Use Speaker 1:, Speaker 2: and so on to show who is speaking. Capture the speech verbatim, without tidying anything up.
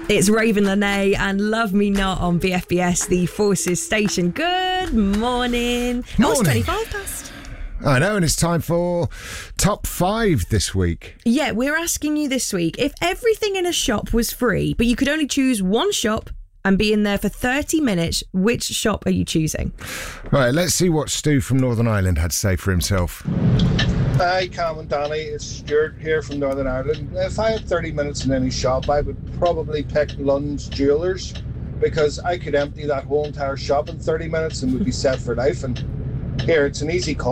Speaker 1: It's Raven Lene and Love Me Not on B F B S, the Forces station. Good morning.
Speaker 2: Morning.
Speaker 1: Oh, it's twenty-five past.
Speaker 2: I know, and it's time for top five this week.
Speaker 1: Yeah, we're asking you this week, if everything in a shop was free, but you could only choose one shop and be in there for thirty minutes, which shop are you choosing?
Speaker 2: Right, let's see what Stu from Northern Ireland had to say for himself.
Speaker 3: Hi, Cam and Danny. It's Stuart here from Northern Ireland. If I had thirty minutes in any shop, I would probably pick Lund's Jewellers, because I could empty that whole entire shop in thirty minutes and would be set for life. And here, it's an easy call.